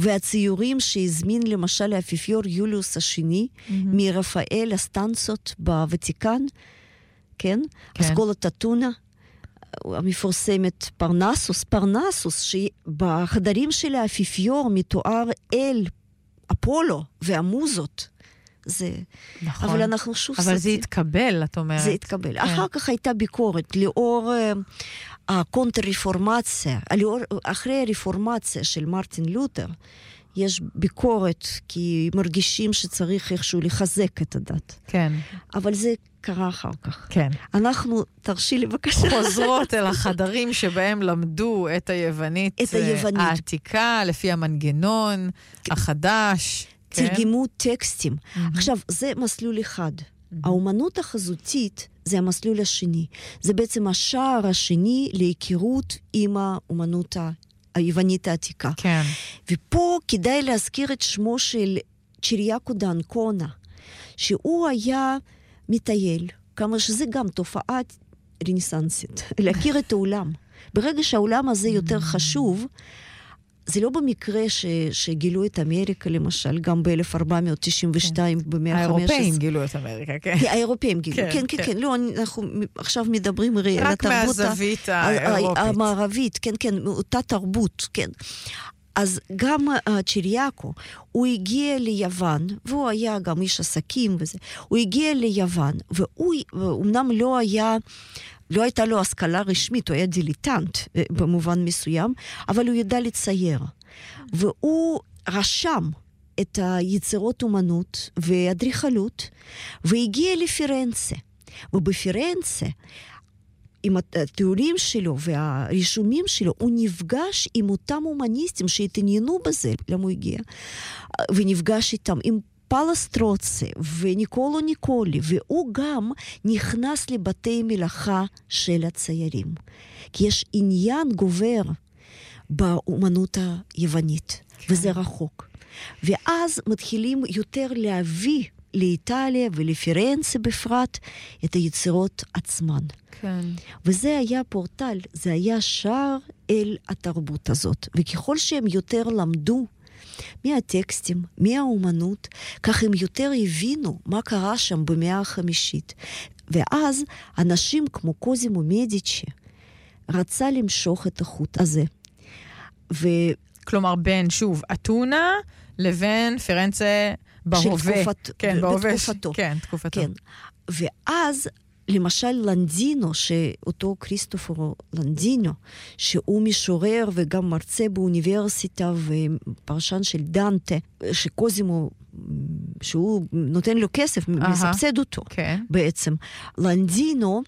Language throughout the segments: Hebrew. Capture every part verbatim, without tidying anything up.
והציורים שהזמין למשל לאפיפיור יוליוס השני, mm-hmm. מרפאל הסטנצות בוותיקן, כן? כן. אסכולת אתונה, המפורסמת פרנסוס, פרנסוס, שבחדרים של האפיפיור מתואר אל אפולו והמוזות. זה... נכון. אבל אנחנו שוב... אבל זה התקבל, את אומרת. זה התקבל. כן. אחר כך הייתה ביקורת, לאור הקונטר-רפורמציה, אחרי הרפורמציה של מרטין לותר, יש ביקורת, כי מרגישים שצריך איכשהו לחזק את הדת. כן. אבל זה קרה אחר כך. כן. אנחנו, תרשי לי בבקשה. חוזרות אל החדרים שבהם למדו את היוונית, את היוונית. העתיקה, לפי המנגנון, כן. החדש. תרגמו טקסטים. Mm-hmm. עכשיו, זה מסלול אחד. Mm-hmm. האומנות החזותית זה המסלול השני. זה בעצם השער השני להיכרות עם האומנות היוונית העתיקה. כן. ופה כדאי להזכיר את שמו של צ'יריאקו ד'אנקונה, שהוא היה מטייל, כמה שזה גם תופעה רנסנסית, להכיר את העולם. ברגע שהעולם הזה יותר חשוב, זה לא במקרה ש, שגילו את אמריקה, למשל, גם ב-אלף ארבע מאות תשעים ושתיים, כן. ב-מאה וחמש עשרה. האירופאים גילו את אמריקה, כן. האירופאים גילו, כן, כן, כן. כן. לא, אנחנו עכשיו מדברים על התרבות... רק מהזווית האירופית. המערבית, כן, כן, אותה תרבות, כן. אז גם uh, צ'יריאקו, הוא הגיע ליוון, והוא היה גם איש עסקים וזה, הוא הגיע ליוון, והוא אמנם לא היה... לא הייתה לו השכלה רשמית, הוא היה דיליטנט במובן מסוים, אבל הוא ידע לצייר. והוא רשם את היצירות אומנות והאדריכלות, והגיע לפירנצה. ובפירנצה, עם התיאורים שלו והרישומים שלו, הוא נפגש עם אותם אומניסטים שהתעניינו בזה, למה הוא הגיע, ונפגש איתם עם פלסטרוצה וניקולו ניקולי, והוא גם נכנס לבתי מלאכה של הציירים. כי יש עניין גובר באומנות היוונית, כן. וזה רחוק. ואז מתחילים יותר להביא לאיטליה ולפירנצה בפרט את היצירות עצמן. כן. וזה היה פורטל, זה היה שער אל התרבות הזאת. וככל שהם יותר למדו מהטקסטים, מהאומנות, כך הם יותר הבינו מה קרה שם במאה החמישית. ואז אנשים כמו קוזימו מדיצ'י רצה למשוך את החוט הזה. ו... כלומר, בין, שוב, אתונה לבין פירנצה בהווה. תקופת... כן, בהווה. בתקופתו. כן, תקופתו. כן. ואז למשל לנדינו, שאותו כריסטופרו לנדינו, שהוא משורר וגם מרצה באוניברסיטה ופרשן של דנטה, שקוזימו, שהוא נותן לו כסף, מסבסד אותו כן. בעצם. לנדינו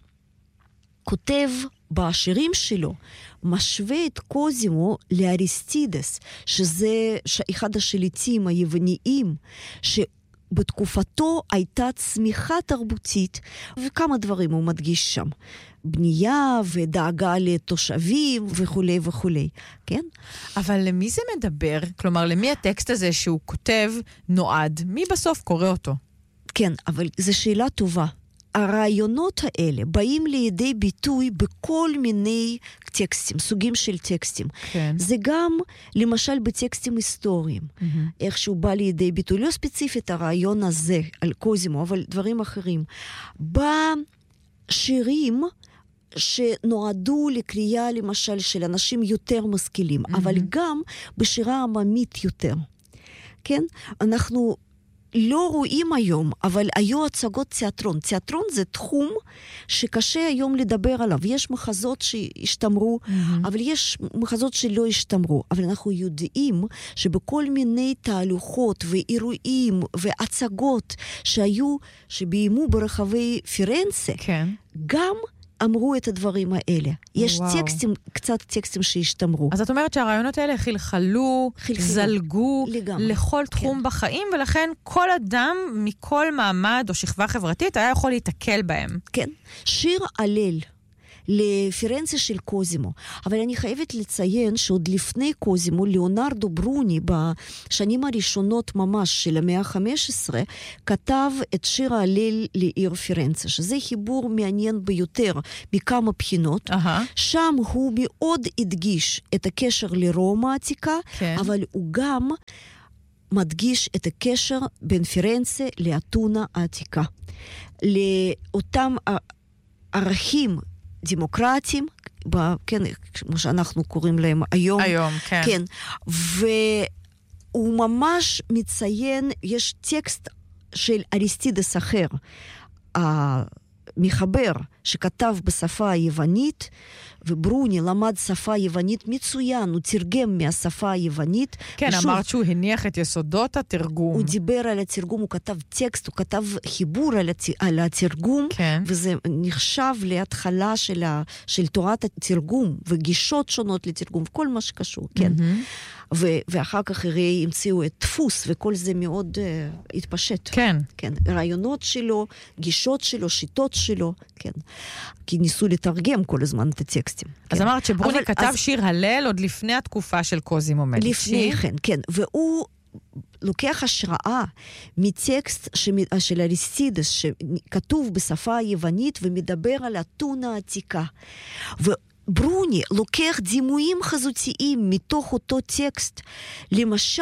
כותב בשירים שלו, משווה את קוזימו לאריסטידס, שזה אחד השליטים היווניים, ש... בתקופתו הייתה צמיחה תרבותית, וכמה דברים הוא מדגיש שם. בנייה ודאגה לתושבים וכו' וכו'. כן? אבל למי זה מדבר? כלומר, למי הטקסט הזה שהוא כותב נועד? מי בסוף קורא אותו? כן, אבל זו שאלה טובה. הרעיונות האלה באים לידי ביטוי בכל מיני טקסטים, סוגים של טקסטים. כן. זה גם, למשל, בטקסטים היסטוריים, mm-hmm. איכשהו בא לידי ביטוי, לא ספציפית הרעיון הזה על קוזימו, אבל דברים אחרים. בשירים שנועדו לקריאה, למשל, של אנשים יותר משכילים, mm-hmm. אבל גם בשירה עממית יותר. כן? אנחנו... לא רואים היום, אבל היו הצגות תיאטרון. תיאטרון זה תחום שקשה היום לדבר עליו. יש מחזות שהשתמרו, mm-hmm. אבל יש מחזות שלא השתמרו. אבל אנחנו יודעים שבכל מיני תהלוכות ואירועים והצגות שהיו, שביימו ברחבי פירנצה, כן. גם אמרו את הדברים האלה. יש וואו. טקסטים, קצת טקסטים שהשתמרו. אז את אומרת שהרעיונות האלה חלחלו, חלחלו. זלגו לגמרי. לכל תחום כן. בחיים, ולכן כל אדם מכל מעמד או שכבה חברתית היה יכול להתקל בהם. כן. שיר הלל לפירנצה של קוזימו. אבל אני חייבת לציין שעוד לפני קוזימו, ליאונרדו ברוני, בשנים הראשונות ממש של המאה ה-חמש עשרה, כתב את שיר ההלל לעיר פירנצה, שזה חיבור מעניין ביותר מכמה בחינות. Uh-huh. שם הוא מאוד הדגיש את הקשר לרומא העתיקה, כן. אבל הוא גם מדגיש את הקשר בין פירנצה לאתונה העתיקה. לאותם ערכים דמוקרטיים, כן, כמו שאנחנו קוראים להם היום. היום, כן. כן. והוא ממש מציין, יש טקסט של אריסטידס אחר, המחבר שכתב בשפה היוונית, וברוני למד שפה יוונית מצוין, הוא תרגם מהשפה היוונית. כן, ושוב, אמרת שהוא הניח את יסודות התרגום. הוא דיבר על התרגום, הוא כתב טקסט, הוא כתב חיבור על, הת... על התרגום, כן. וזה נחשב להתחלה של, ה... של תורת התרגום, וגישות שונות לתרגום, כל מה שקשור, כן. Mm-hmm. ו... ואחר כך הרי המציאו את דפוס, וכל זה מאוד uh, התפשט. כן. כן, רעיונות שלו, גישות שלו, שיטות שלו, כן. כי ניסו לתרגם כל הזמן את הטקסטים. אז כן. אמרת שברוני אבל, כתב אז... שיר הלל עוד לפני התקופה של קוזימו מדיצ'י. לפני כן, כן. והוא לוקח השראה מטקסט של אריסטידס, שכתוב בשפה היוונית ומדבר על אתונה העתיקה. וברוני לוקח דימויים חזותיים מתוך אותו טקסט. למשל,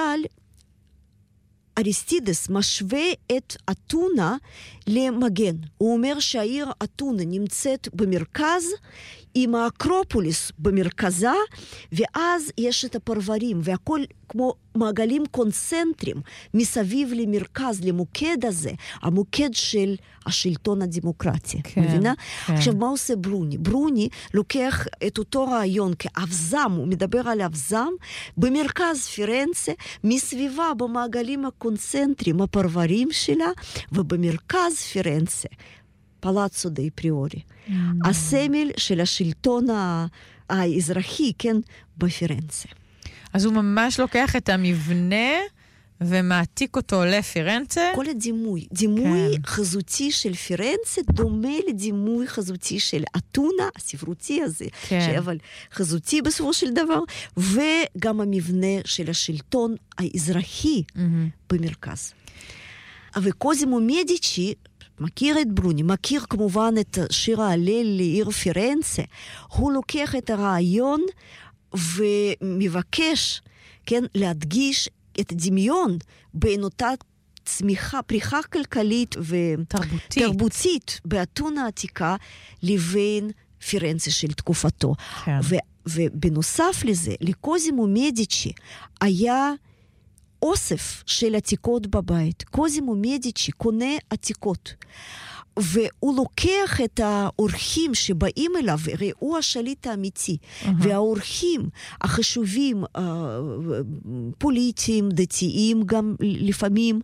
אריסטידס משווה את אתונה למגן. הוא אומר שהעיר אתונה נמצאת במרכז, עם האקרופוליס במרכזה, ואז יש את הפרברים, והכל כמו מעגלים קונצנטרים, מסביב למרכז, למוקד הזה, המוקד של השלטון הדמוקרטי. כן, מבינה? כן. עכשיו, מה עושה ברוני? ברוני לוקח את אותו רעיון כאבזם, הוא מדבר על אבזם, במרכז פירנצה, מסביבה במעגלים הקונצנטרים, הפרברים שלה, ובמרכז פירנצה, פלאצו די פריורי. Mm. הסמל של השלטון האזרחי, כן, בפירנצה. אז הוא ממש לוקח את המבנה ומעתיק אותו לפירנצה? כל הדימוי. דימוי כן. חזותי של פירנצה דומה לדימוי חזותי של אתונה, הספרותי הזה, כן. שאבל חזותי בסופו של דבר, וגם המבנה של השלטון האזרחי mm-hmm. במרכז. וקוזימו מדיצ'י, מכיר את ברוני, מכיר כמובן את שיר ההלל לעיר פירנצה, הוא לוקח את הרעיון ומבקש, כן, להדגיש את הדמיון בין אותה צמיחה, פריחה כלכלית ותרבותית באתונה העתיקה לבין פירנצה של תקופתו. כן. ו, ובנוסף לזה, לקוזימו מדיצ'י היה אוסף של עתיקות בבית. קוזימו מדיצ'י קונה עתיקות. והוא לוקח את האורחים שבאים אליו, הרי הוא השליט האמיתי, uh-huh. והאורחים החשובים, פוליטיים, דתיים גם לפעמים,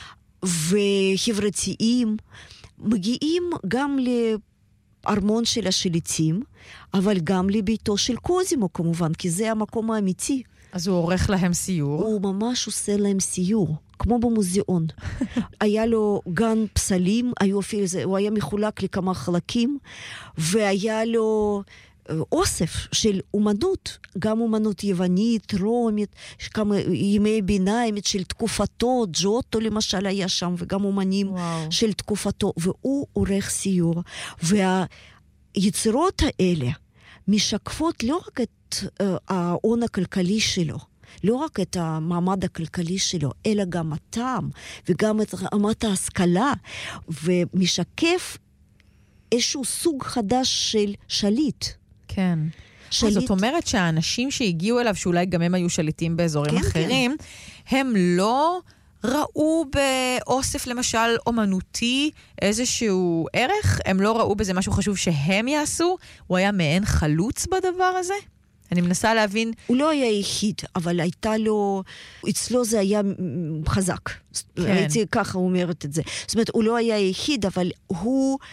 וחברתיים, מגיעים גם לארמון של השליטים, אבל גם לביתו של קוזימו כמובן, כי זה המקום האמיתי. אז הוא עורך להם סיור? הוא ממש עושה להם סיור, כמו במוזיאון. היה לו גן פסלים, היו אפילו, הוא היה מחולק לכמה חלקים, והיה לו אוסף של אומנות, גם אומנות יוונית, רומית, כמה ימי ביניים של תקופתו, ג'וטו למשל היה שם, וגם אומנים וואו. של תקופתו, והוא עורך סיור. והיצירות האלה משקפות לא רק את uh, ההון הכלכלי שלו, לא רק את המעמד הכלכלי שלו, אלא גם הטעם, וגם את רמת ההשכלה, ומשקף איזשהו סוג חדש של שליט. כן. שליט. זאת אומרת שהאנשים שהגיעו אליו, שאולי גם הם היו שליטים באזורים כן, אחרים, כן. הם לא ראו באוסף למשל אומנותי איזשהו ערך, הם לא ראו בזה משהו חשוב שהם יעשו, הוא היה מעין חלוץ בדבר הזה? אני מנסה להבין. הוא לא היה יחיד, אבל הייתה לו, אצלו זה היה חזק. כן. הייתי ככה אומרת את זה. זאת אומרת, הוא לא היה יחיד, אבל הוא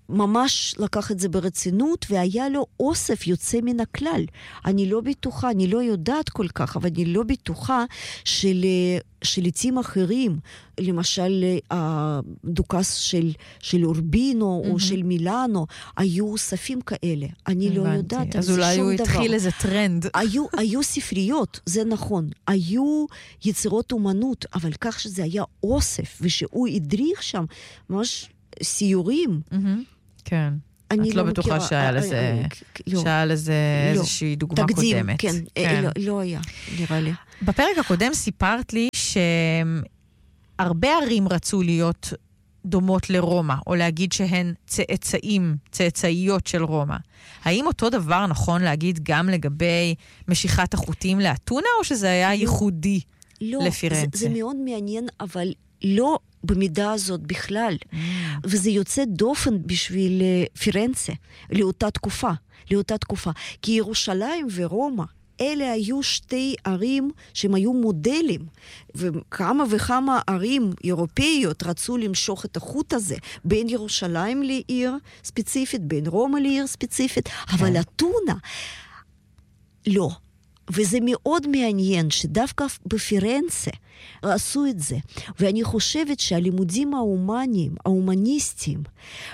ממש לקח את זה ברצינות, והיה לו אוסף יוצא מן הכלל. אני לא בטוחה, אני לא יודעת כל כך, אבל אני לא בטוחה של, שליטים אחרים, למשל הדוכס של, של אורבינו mm-hmm. או של מילאנו, היו אוספים כאלה. אני הבנתי. לא יודעת, אז אולי הוא התחיל איזה טרנד. היו, היו ספריות, זה נכון. היו יצירות אומנות, אבל כך שזה היה אוסף, ושהוא הדריך שם ממש סיורים. כן. את לא בטוחה שהיה לזה, שהיה לזה איזושהי דוגמה קודמת. כן, לא היה, נראה לי. בפרק הקודם סיפרת לי שהרבה ערים רצו להיות דומות לרומא, או להגיד שהן צאצאים, צאצאיות של רומא. האם אותו דבר נכון להגיד גם לגבי משיכת החוטים לאתונה, או שזה היה ייחודי לפירנצה? לא, זה מאוד מעניין, אבל לא במידה הזאת בכלל. Mm. וזה יוצא דופן בשביל פירנצה, לאותה תקופה, לאותה תקופה. כי ירושלים ורומא, אלה היו שתי ערים שהם היו מודלים, וכמה וכמה ערים אירופאיות רצו למשוך את החוט הזה, בין ירושלים לעיר ספציפית, בין רומא לעיר ספציפית, okay. אבל אתונה, לא. וזה מאוד מעניין שדווקא בפירנצה עשו את זה. ואני חושבת שהלימודים ההומניים, ההומניסטיים,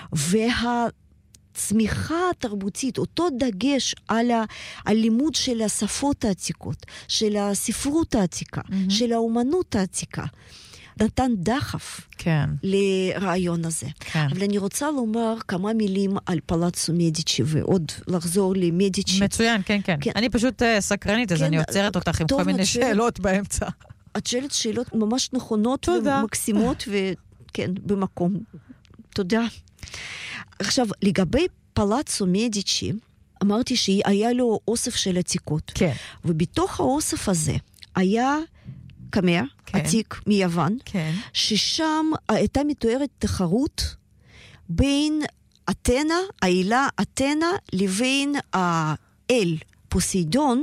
והצמיחה התרבותית, אותו דגש על הלימוד של השפות העתיקות, של הספרות העתיקה, mm-hmm. של האומנות העתיקה, נתן דחף כן. לרעיון הזה. כן. אבל אני רוצה לומר כמה מילים על פלאצו מדיצ'י, ועוד לחזור למדיצ'י. מצוין, כן, כן. כן. אני פשוט uh, סקרנית, אז כן, אני עוצרת אותך עם כל מיני שואל... שאלות באמצע. את שואלת שאלות ממש נכונות תודה. ומקסימות, וכן, במקום. תודה. עכשיו, לגבי פלאצו מדיצ'י, אמרתי שהיה לו אוסף של עתיקות. כן. ובתוך האוסף הזה היה קמר, כן. עתיק מיוון, כן. ששם הייתה מתוארת תחרות בין אתנה, העילה אתנה, לבין האל פוסיידון,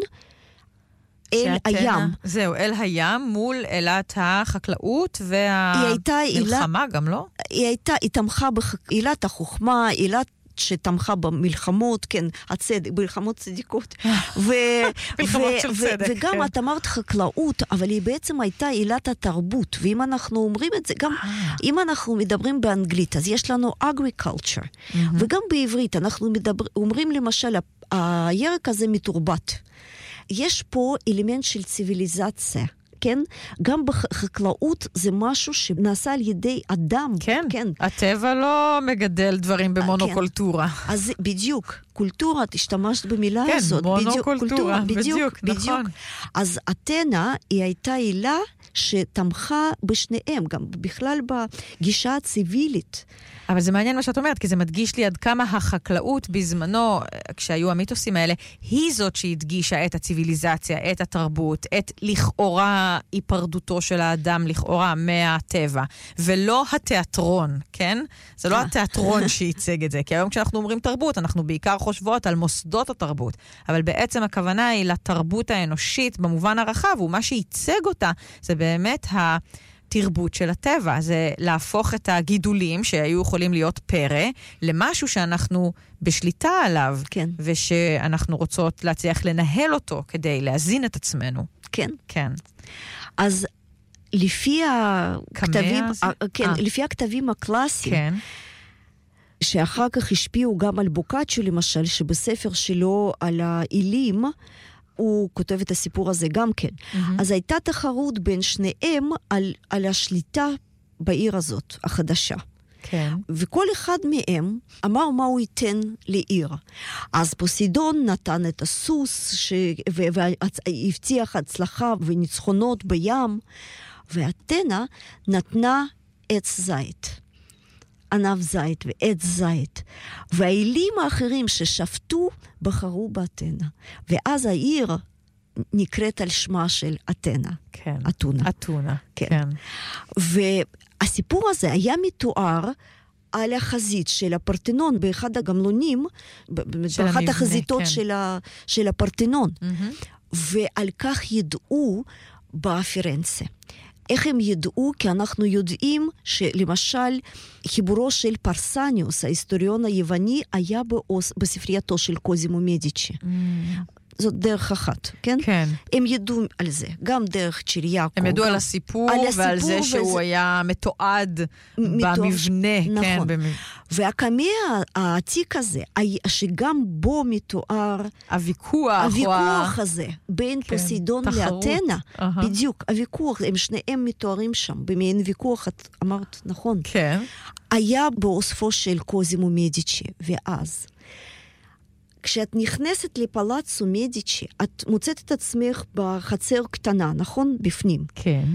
אל הים. זהו, אל הים מול אלת החקלאות והמלחמה גם, לא? היא הייתה, היא תמכה בעילת החוכמה, עילת שתמכה במלחמות, כן, הצדק, מלחמות צדיקות. מלחמות של צדק, וגם את אמרת חקלאות, אבל היא בעצם הייתה עילת התרבות, ואם אנחנו אומרים את זה, גם אם אנחנו מדברים באנגלית, אז יש לנו agriculture, וגם בעברית אנחנו אומרים למשל, הירק הזה מתורבת. יש פה אלמנט של ציוויליזציה, כן? גם בחקלאות זה משהו שנעשה על ידי אדם. כן, כן. הטבע לא מגדל דברים במונוקולטורה. כן. אז בדיוק, קולטורה, תשתמשת במילה כן, הזאת. כן, מונוקולטורה, בדיוק, בדיוק, בדיוק, בדיוק. נכון. אז אתנה היא הייתה עילה שתמכה בשניהם, גם בכלל בגישה הציבילית. אבל זה מעניין מה שאת אומרת, כי זה מדגיש לי עד כמה החקלאות בזמנו, כשהיו המיתוסים האלה, היא זאת שהדגישה את הציביליזציה, את התרבות, את לכאורה היפרדותו של האדם, לכאורה מהטבע, ולא התיאטרון, כן? זה לא התיאטרון שייצג את זה, כי היום כשאנחנו אומרים תרבות, אנחנו בעיקר חושבות על מוסדות התרבות, אבל בעצם הכוונה היא לתרבות האנושית במובן הרחב, ומה שייצג אותה זה באמת ה... תרבות של הטבע, זה להפוך את הגידולים שהיו יכולים להיות פרא, למשהו שאנחנו בשליטה עליו, כן. ושאנחנו רוצות להצליח לנהל אותו כדי להזין את עצמנו. כן. כן. אז לפי הכתבים, כן, לפי הכתבים הקלאסיים, כן. שאחר כך השפיעו גם על בוקאצ'ו למשל, שבספר שלו על האלים, הוא כותב את הסיפור הזה גם כן. Mm-hmm. אז הייתה תחרות בין שניהם על, על השליטה בעיר הזאת, החדשה. כן. וכל אחד מהם אמר מה הוא ייתן לעיר. אז פוסידון נתן את הסוס, ש... והבטיח הצלחה וניצחונות בים, ואתנה נתנה עץ זית. ענב זית ועץ זית. והאלים האחרים ששפטו בחרו באתנה. ואז העיר נקראת על שמה של אתנה. כן. אתונה. אתונה, כן. כן. והסיפור הזה היה מתואר על החזית של הפרטנון, באחד הגמלונים, באחת החזיתות כן. של, ה, של הפרטנון. Mm-hmm. ועל כך ידעו בפירנצה. איך הם ידעו? כי אנחנו יודעים שלמשל חיבורו של פרסניוס, ההיסטוריון היווני, היה באוס, בספרייתו של קוזימו מדיצ'י. Mm. זאת דרך אחת, כן? כן. הם ידעו על זה, גם דרך צ'יריאקו. הם ידעו גם... על הסיפור, על ועל הסיפור זה וזה... שהוא היה מתועד מתועד... במבנה. נכון. כן, במבנה. והקמע העתיק הזה, שגם בו מתואר... הוויכוח. הוויכוח הזה, בין כן, פוסידון תחרות. לאתנה. Uh-huh. בדיוק, הוויכוח, הם שניהם מתוארים שם, במעין ויכוח, את אמרת נכון. כן. היה באוספו של קוזימו מדיצ'י, ואז... כשאת נכנסת לפלאצו מדיצ'י, את מוצאת את עצמך בחצר קטנה, נכון? בפנים. כן.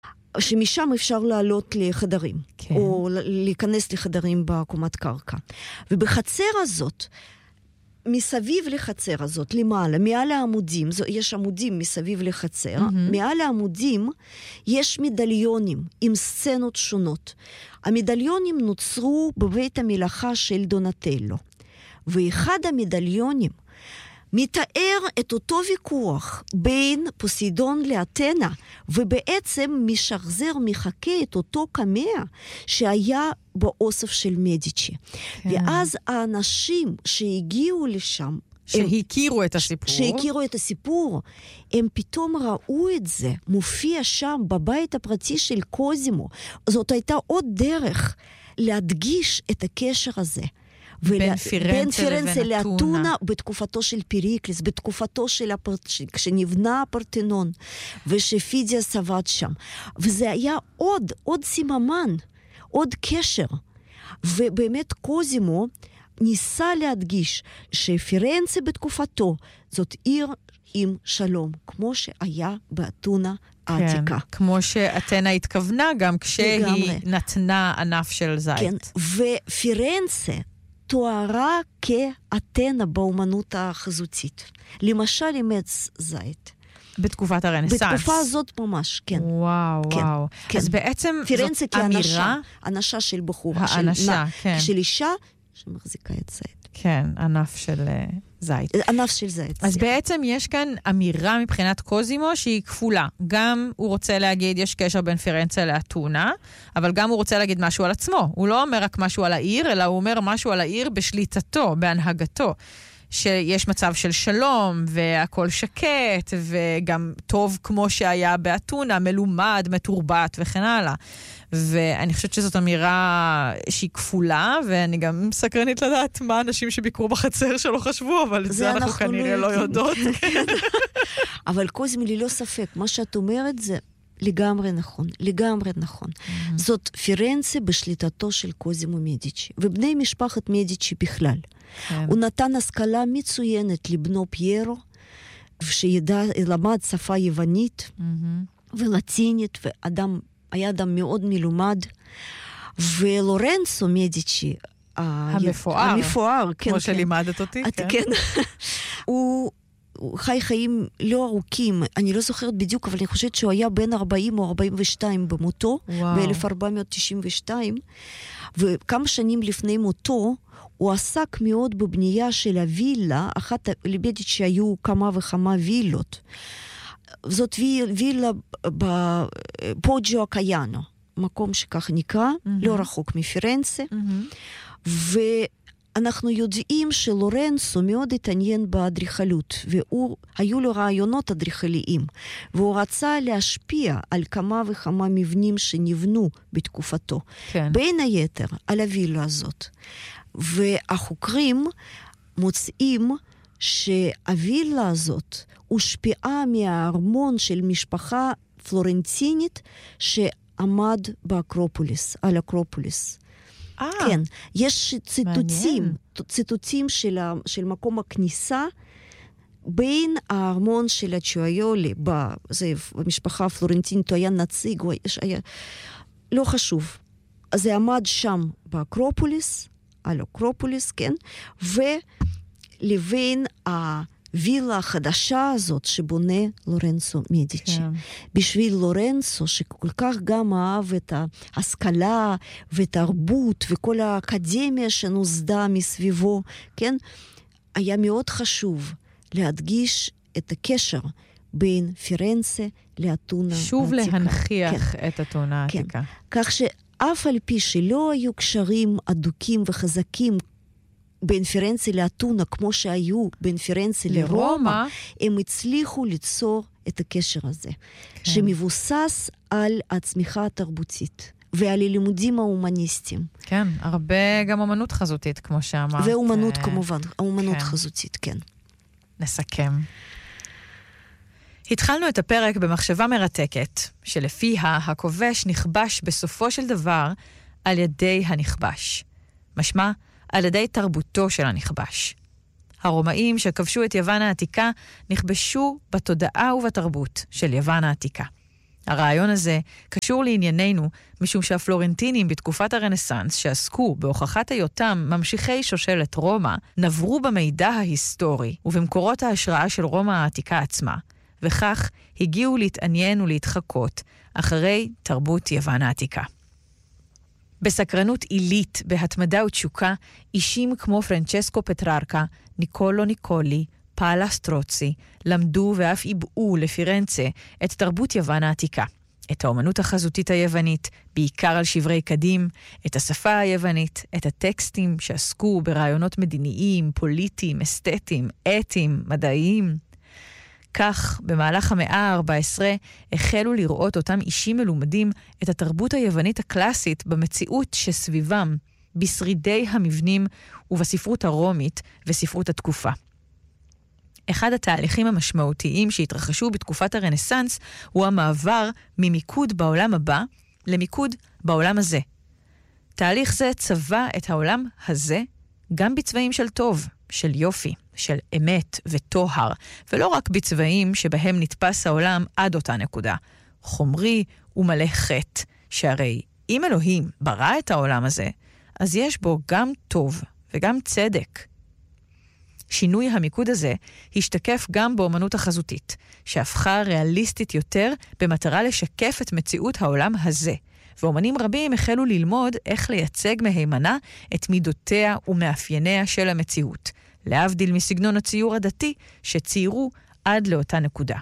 שמשם אפשר לעלות לחדרים, כן. או להיכנס לחדרים בקומת קרקע. ובחצר הזאת, מסביב לחצר הזאת, למעלה, מעל העמודים, יש עמודים מסביב לחצר, mm-hmm. מעל העמודים יש מדליונים עם סצנות שונות. המדליונים נוצרו בבית המלאכה של דונטלו. ואחד המדליונים מתאר את אותו ויכוח בין פוסידון לאתנה, ובעצם משחזר, מחכה את אותו קמע שהיה באוסף של מדיצ'י. כן. ואז האנשים שהגיעו לשם, שהכירו את הסיפור. שהכירו את הסיפור, הם פתאום ראו את זה, מופיע שם בבית הפרטי של קוזימו. זאת הייתה עוד דרך להדגיש את הקשר הזה. בין פירנצה לבין אתונה. בתקופתו של פיריקלס, בתקופתו של הפרטשי, כשנבנה הפרטנון, ושפידיאס עבד שם. וזה היה עוד, עוד סיממן, עוד קשר. ובאמת קוזימו ניסה להדגיש שפירנצה בתקופתו זאת עיר עם שלום, כמו שהיה באתונה העתיקה. כן, כמו שאתנה התכוונה גם כשהיא לגמרי. נתנה ענף של זית. כן, ופירנצה תוארה כאתנה באומנות החזותית. למשל עם עץ זית. בתקופת הרנסנס. בתקופה הזאת ממש, כן. וואו, כן, וואו. כן. אז בעצם פירנצה זאת אמירה... כאנשה, אנשה של בחורה. האנשה, של, כן. של אישה שמחזיקה את זית. כן, ענף של uh, זית. ענף של זית. אז זה. בעצם יש כאן אמירה מבחינת קוזימו שהיא כפולה. גם הוא רוצה להגיד, יש קשר בין פירנצה לאתונה, אבל גם הוא רוצה להגיד משהו על עצמו. הוא לא אומר רק משהו על העיר, אלא הוא אומר משהו על העיר בשליטתו, בהנהגתו. שיש מצב של שלום, והכל שקט, וגם טוב כמו שהיה באתונה, מלומד, מתורבת וכן הלאה. ואני חושבת שזאת אמירה שהיא כפולה, ואני גם סקרנית לדעת מה אנשים שביקרו בחצר שלו חשבו, אבל את זה אנחנו כנראה לא יודעות. אבל קוזימו ללא ספק, מה שאת אומרת זה לגמרי נכון, לגמרי נכון. זאת פירנצה בשליטתו של קוזימו מדיצ'י, ובני משפחת מדיצ'י בכלל. הוא נתן השכלה מצוינת לבנו פיירו, שלמד שפה יוונית ולטינית, ואדם היה אדם מאוד מלומד, ולורנצו מדיצ'י, המפואר, המפואר, כמו כן, שלימדת אותי, כן. כן. הוא, הוא חי חיים לא ארוכים, אני לא זוכרת בדיוק, אבל אני חושבת שהוא היה בין ארבעים או ארבעים ושתיים במותו, ב-אלף ארבע מאות תשעים ושתיים, וכמה שנים לפני מותו, הוא עסק מאוד בבנייה של הווילה, אחת לבדיץ' שהיו כמה וכמה וילות. זאת וילה בפוג'ו הקיינו, מקום שכך נקרא, mm-hmm. לא רחוק מפירנצה, mm-hmm. ואנחנו יודעים שלורנצו מאוד התעניין באדריכלות, והיו לו רעיונות אדריכליים, והוא רצה להשפיע על כמה וכמה מבנים שנבנו בתקופתו, כן. בין היתר על הווילה הזאת. והחוקרים מוצאים שהווילה הזאת הושפעה מהארמון של משפחה פלורנטינית שעמד באקרופוליס, על אקרופוליס. אה, כן, יש ציטוטים, מעניין. ציטוטים של, ה, של מקום הכניסה, בין הארמון של הצ'ואיולי, במשפחה הפלורנטינית, הוא היה נציג, הוא היה, לא חשוב. אז זה עמד שם באקרופוליס, על אקרופוליס, כן, ולבין הווילה החדשה הזאת שבונה לורנצו מדיצ'י. כן. בשביל לורנצו, שכל כך גם אהב את ההשכלה ותרבות וכל האקדמיה שנוסדה מסביבו, כן, היה מאוד חשוב להדגיש את הקשר בין פירנצה לאתונה העתיקה. שוב להנכיח כן. את אתונה העתיקה. כן. כך שאף על פי שלא היו קשרים אדוקים וחזקים בין פירנצה לאתונה, כמו שהיו בין פירנצה לרומא, לרומא, הם הצליחו ליצור את הקשר הזה, כן. שמבוסס על הצמיחה התרבותית. ועל הלימודים ההומניסטיים. כן, הרבה גם אומנות חזותית, כמו שאמרת. ואומנות כמובן, האומנות כן. חזותית, כן. נסכם. התחלנו את הפרק במחשבה מרתקת, שלפיה הכובש נכבש בסופו של דבר על ידי הנכבש. משמע, על ידי תרבותו של הנכבש. הרומאים שכבשו את יוון העתיקה נכבשו בתודעה ובתרבות של יוון העתיקה. הרעיון הזה קשור לענייננו, משום שהפלורנטינים בתקופת הרנסנס שעסקו בהוכחת היותם ממשיכי שושלת רומא, נברו במידע ההיסטורי ובמקורות ההשראה של רומא העתיקה עצמה, וכך הגיעו להתעניין ולהתחקות אחרי תרבות יוון העתיקה. בסקרנות עילית, בהתמדה ותשוקה, אישים כמו פרנצ'סקו פטררקה, ניקולו ניקולי, פאלה סטרוצי, למדו ואף איבאו לפירנצה את תרבות יוון העתיקה, את האומנות החזותית היוונית, בעיקר על שברי קדים, את השפה היוונית, את הטקסטים שעסקו ברעיונות מדיניים, פוליטיים, אסתטיים, אתיים, מדעיים. כך, במהלך המאה ה-ארבע עשרה, החלו לראות אותם אישים מלומדים את התרבות היוונית הקלאסית במציאות שסביבם, בשרידי המבנים ובספרות הרומית וספרות התקופה. אחד התהליכים המשמעותיים שהתרחשו בתקופת הרנסנס הוא המעבר ממיקוד בעולם הבא למיקוד בעולם הזה. תהליך זה צבע את העולם הזה גם בצבעים של טוב, של יופי, של אמת וטוהר, ולא רק בצבעים שבהם נתפס העולם עד אותה נקודה, חומרי ומלא חטא, שהרי אם אלוהים ברא את העולם הזה, אז יש בו גם טוב וגם צדק. שינוי המיקוד הזה השתקף גם באומנות החזותית, שהפכה ריאליסטית יותר במטרה לשקף את מציאות העולם הזה, ואומנים רבים החלו ללמוד איך לייצג מהימנה את מידותיה ומאפייניה של המציאות, להבדיל מסגנון הציור הדתי שציירו עד לאותה נקודה.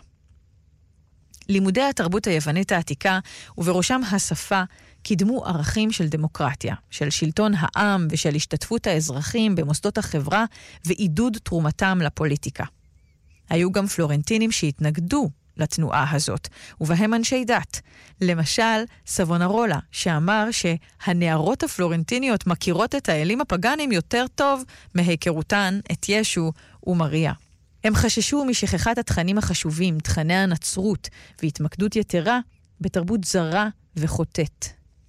לימודי התרבות היוונית העתיקה, ובראשם השפה, קידמו ערכים של דמוקרטיה, של שלטון העם ושל השתתפות האזרחים במוסדות החברה ועידוד תרומתם לפוליטיקה. היו גם פלורנטינים שהתנגדו לתנועה הזאת, ובהם אנשי דת. למשל, סבונרולה, שאמר שהנערות הפלורנטיניות מכירות את האלים הפגנים יותר טוב מהיכרותן את ישו ומריה. הם חששו משכחת התכנים החשובים, תכני הנצרות והתמקדות יתרה בתרבות זרה וחוטאת.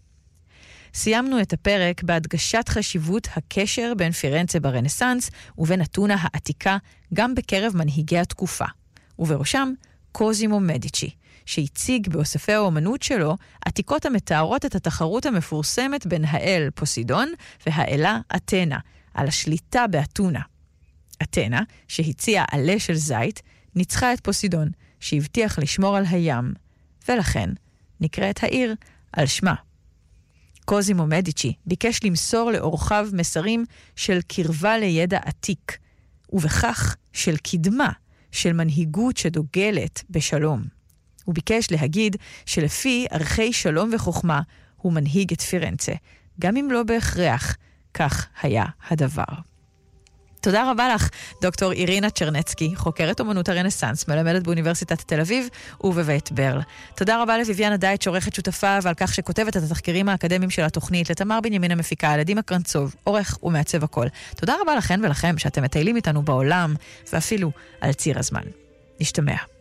סיימנו את הפרק בהדגשת חשיבות הקשר בין פירנצה ברנסנס ובין אתונה העתיקה גם בקרב מנהיגי התקופה, ובראשם קוזימו מדיצ'י, שהציג באוספי האומנות שלו עתיקות המתארות את התחרות המפורסמת בין האל פוסידון והאלה אתנה, על השליטה באתונה. אתנה, שהציעה עלה של זית, ניצחה את פוסידון, שהבטיח לשמור על הים, ולכן נקראת העיר על שמה. קוזימו מדיצ'י ביקש למסור לאורחיו מסרים של קרבה לידע עתיק, ובכך של קדמה, של מנהיגות שדוגלת בשלום. הוא ביקש להגיד שלפי ערכי שלום וחוכמה הוא מנהיג את פירנצה, גם אם לא בהכרח כך היה הדבר. תודה רבה לך, דוקטור אירינה צ'רנצקי, חוקרת אומנות הרנסנס, מלמדת באוניברסיטת תל אביב ובבית ברל. תודה רבה לויביאנה דייט, שעורכת שותפה, ועל כך שכותבת את התחקירים האקדמיים של התוכנית, לתמר בנימין המפיקה, לדימה קרנצוב, עורך ומעצב הכל. תודה רבה לכן ולכם שאתם מטיילים איתנו בעולם, ואפילו על ציר הזמן. נשתמע.